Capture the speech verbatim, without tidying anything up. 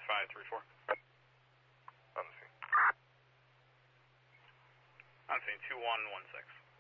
five three four. On the scene. On scene two one one six.